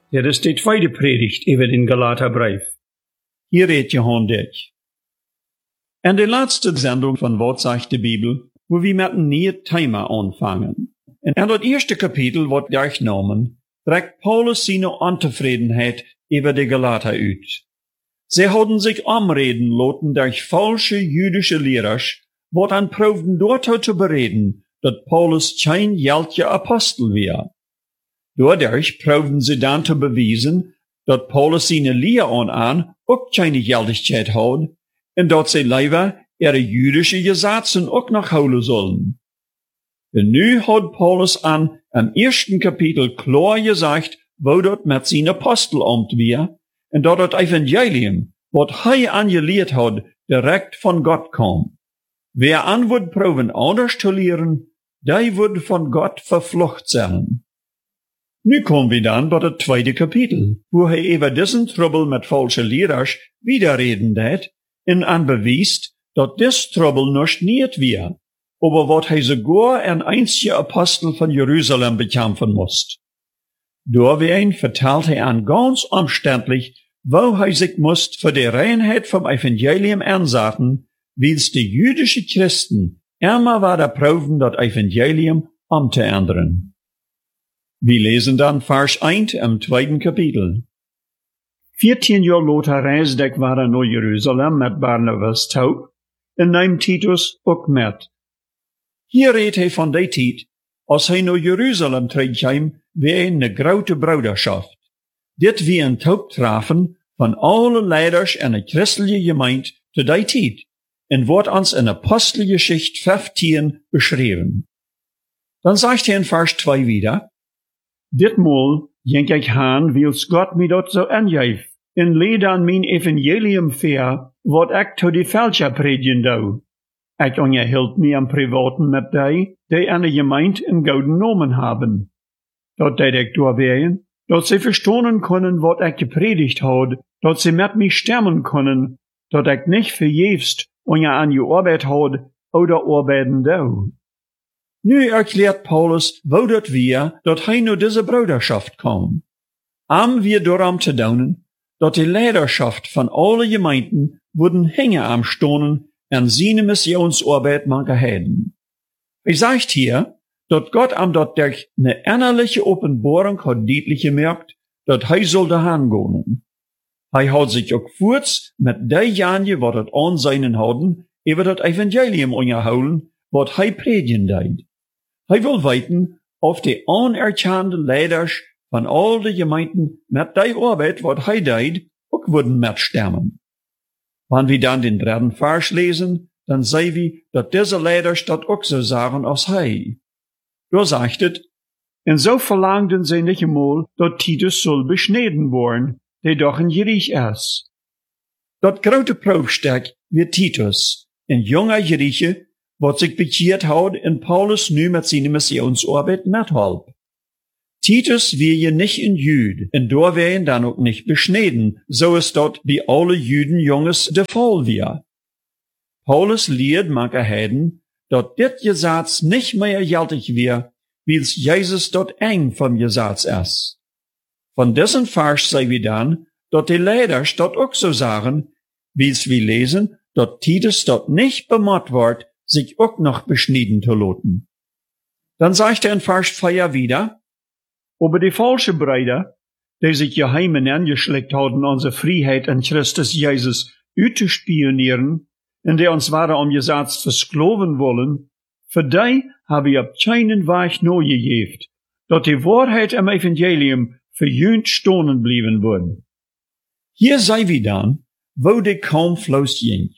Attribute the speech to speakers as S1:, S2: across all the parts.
S1: Dit is die tweede predigt über den Galaterbrief. Hier redt Johann dich. En de laatste Sendung von Wat sagt die Bibel, wo wir mit einem neuen Thema anfangen. En dat eerste Kapitel wordt durchgenommen, trekt Paulus seine Untevredenheit über die Galater uit. Sie hadden sich anreden lassen durch falsche jüdische Lehrer, wat an proefden dort zu bereden, dat Paulus kein geldiger Apostel war. Dadurch proefden sie dann zu beweisen, dat Paulus seine Lehre an auch keine Geldigkeit hat, en dat sie lieber ihre jüdische Gesetze auch noch holen sollen. Und nu hat Paulus am ersten Kapitel klar gesagt, wo dat mit seinem Apostelamt war, en dat das Evangelium, wat er angelehrt hat, direkt von Gott kam. Wer an wird proben anders zu lehren, der wird von Gott verflucht sein. Nu kommen wir dann bei das zweite Kapitel, wo er über diesen Trouble mit falschen Lehrern widerreden hat und anbewiest, dass dies Trouble nicht wir, aber wat er sogar ein einziger Apostel von Jerusalem bekämpfen muss. Dawein vertelt er an ganz umständlich, wo er sich muss für die Reinheit vom Evangelium ansaten, wie's die jüdische Christen immer weiter proben, das Evangelium umzuändern. Wir lesen dann Vers 1 im zweiten Kapitel. 14 Jahre later reisde ik naar Jerusalem mit Barnabas toe, en neem Titus ook met. Hier redt hij van die tijd, als hij naar Jerusalem terugkwam, wie een grote broederschaft. Dit wie een Taubtrafen van alle leiders en de christelijke gemeente te die tijd, en wordt ons in Apostelgeschichte 15 beschreven. Dan zegt hij in Vers 2 wieder, Ditmaal denk ik aan, wils Gott mij dat zo aangeeft, en leed aan mijn evangelium ver, wat ik to die Fälscher predigen doe. Ik onderhield mij am privaten met die aan de gemeente een gouden nomen hebben. Dat deed ik doorwegen, dat ze verstonen kunnen wat ik gepredigt had, dat ze met mij stemmen kunnen, dat ik niet vergeefst aan je arbeid had, oder arbeiden doe. Nu erklärt Paulus, wo dat wir, dat hij naar diese Bruderschaft kam. Am wir darum te daunen, dat die Leiterschaft von alle Gemeinden wurden hängen am Stonen en seine Missionsarbeit machen heden. Hij sagt hier, dat Gott am dat durch ne innerliche Offenbarung hat deutlich gemerkt, dat hij sollte hangehen. Hij hat sich auch kurz mit die Janje, wat het an seinen hadden, über dat Evangelium unterhouden, wat hij predigen deed. Hij wil weten, of die anerkannte Leiders van al de Gemeinden met die Arbeit, wat hij deed, ook worden mitstemmen. Wann wir dann den dritten Vers lesen, dann sehen wir, dass diese Leiders dat ook so sagen als hij. Da sagt het, en so verlangten sie nicht einmal, dass Titus soll beschneden worden, der doch ein Griech ist. Dat grote Proefstek wird Titus, ein junger Grieche, wat sich bekehrt hat in Paulus nu mit seiner Missionsarbeit mithalb. Titus wir je nicht in Jüd, und da wären dann auch nicht beschneden, so ist dort bei alle Jüden Junges der Fall wir. Paulus lehrt manche Heiden, dat dit Gesetz nicht mehr geltig wir, wie's Jesus dort eng vom Gesetz ist. Von dessen Vers sei wir dann, dat die Leiders dort auch so sagen, wie's wir lesen, dat Titus dort nicht bemott wird, sich auch noch beschnitten zu lassen. Dann sagt er in Vers 4 wieder, aber die falsche Brüder, die sich geheim angeschleckt haben, unsere Freiheit in Christus Jesus auszuspionieren, und die uns wahre Gesetz versklaven wollen, für die habe ich auf keinen Weg neu gegeben, dass die Wahrheit im Evangelium für jünd stonen blieben würden. Hier sei wir dann, wo die kaum floß ging.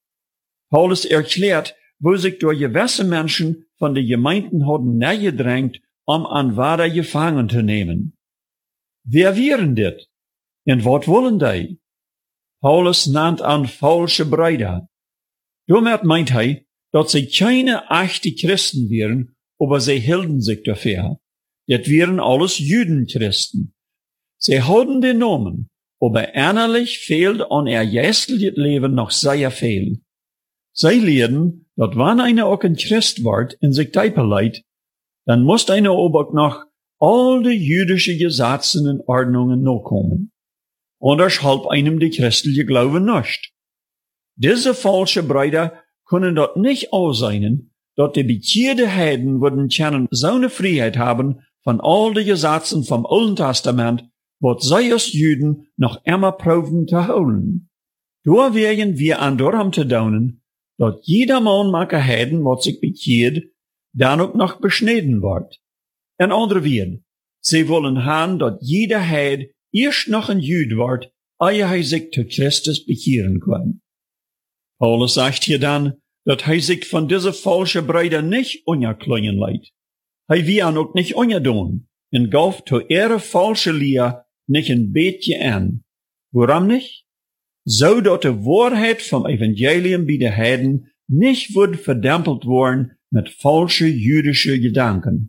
S1: Paulus erklärt, wo sich durch gewisse Menschen von den Gemeinden hatten nähegedrängt, an wahre gefangen zu nehmen. Wer wären dit? Und wat wollen die? Paulus nannt an falsche Brüder. Damit meint er, dass sie keine echte Christen wären, aber sie hielten sich dafür. Das wären alles Judenchristen. Sie hatten den Namen, aber innerlich fehlt an ihr geistliches Leben noch sehr viel. Sie lehren, dass wenn einer auch ein Christ wird in sich Teiperleit, dann muss einer aber noch all die jüdische Gesetze und Ordnungen nachkommen. Anders halb einem die christliche Glaube nicht. Diese falsche Brüder können dort nicht ausseinen, dort die bekehrte Heiden würden können so eine Freiheit haben von all die Gesetzen vom Alten Testament, was sie als Juden noch immer proben zu holen. Da wären wir an darum zu daunen, dort jeder Mann mag Heiden, was sich bekehrt, dann auch noch beschnitten wird. In andere Worten, sie wollen haben, dort jeder Heid erst noch ein Jüd wird, ehe er sich zu Christus bekehren kann. Paulus sagt hier dann, dass er sich von dieser falschen Brüder nicht unerklingen lässt. Er will auch nicht unerdoen, und gauft zu ihre falsche Lehre nicht ein bisschen an. Warum nicht? So dass die Wahrheit vom Evangelium bei den Heiden nicht wird verdämpelt worden mit falschen jüdischen Gedanken.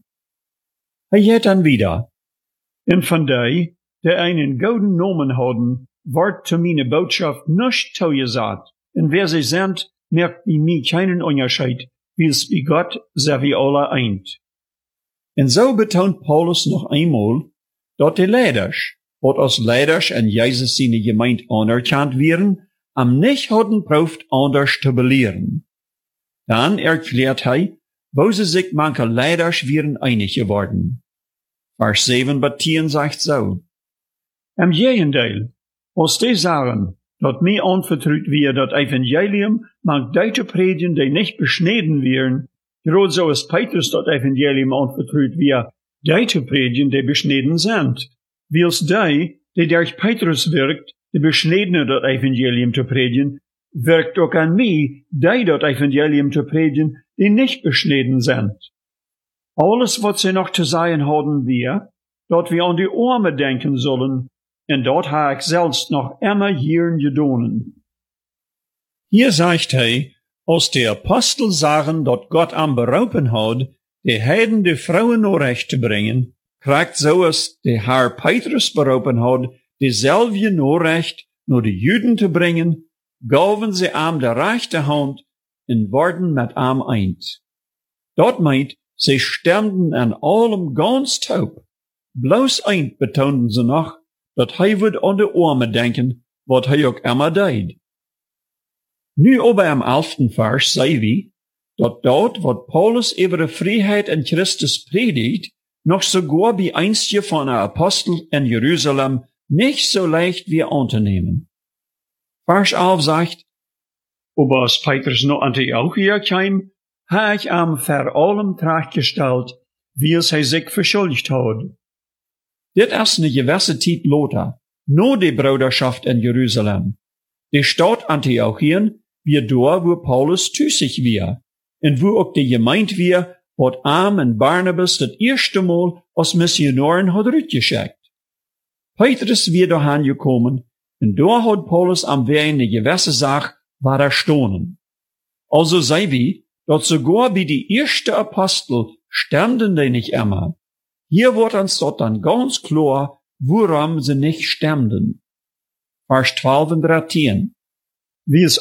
S1: Er geht dann wieder. Und von die einen guten Namen haben, wird zu meiner Botschaft nicht zugesagt. Und wer sie sind, merkt bei mir keinen Unterschied, wie es bei Gott sei wie alle eint. Und so betont Paulus noch einmal, dass die Leiders, was als Leiders in Jesus seine Gemeinde anerkannt werden, am nicht hatten Proft anders zu belehren. Dann erklärt er, wo sie sich manche Leiders wären einig geworden. Vers 7 bis 10 sagt so. Im Gegenteil, als die sagen, dat mir anvertraut wird, dat Evangelium mag Leute predigen, die nicht beschnitten werden, gerade so als Petrus dat Evangelium anvertraut wird, Leute predigen, die beschnitten sind. Wie als die durch Petrus wirkt, die beschnittene dat Evangelium zu predigen, wirkt auch an mich, die dat Evangelium zu predigen, die nicht beschnitten sind. Alles, was sie noch zu sagen haben, wir, dat wir an die Arme denken sollen, und dort habe ich selbst noch immer hier gedonen. Hier sagt er, als die Apostel sagen, dass Gott am berufen hat, die Heiden die Frauen nur recht zu bringen, kriegt so als der Herr Petrus berufen hat, dieselbe nur recht nur die Juden zu bringen, gaven sie am der rechte Hand und wurden mit am eint. Dort meint, sie stemmten an allem ganz taub. Bloß eint betonten sie noch, dat hij wird an de Arme denken, wat hij ook immer deed. Nu aber im 11. Vers sei wie, dat dort, wat Paulus über die Freiheit in Christus predigt, noch sogar bei einstje von der Apostel in Jerusalem nicht so leicht wie anzunehmen. Vers 11 sagt, aber als Petrus noch Antiochia kam, ha ich am vor allem trachtgestellt, wie es hij sich verschuldigt hat. Dit is eine gewisse Zeit Lothar, no die Bruderschaft in Jerusalem. Die Stadt Antiochien wie da, wo Paulus tüßig wir, und wo auch die Gemeinde wir, wat Am und Barnabas das erste Mal als Missionaren hat rütgeschickt. Petrus wir dahin gekommen, und da hat Paulus am Weg eine gewisse Sache war er stohnen. Also sei wie, dat sogar bei die erste Apostel standen die nicht immer. Hier wird uns dort dann ganz klar, woran sie nicht stemmten. Vers 12 und 13. Wie es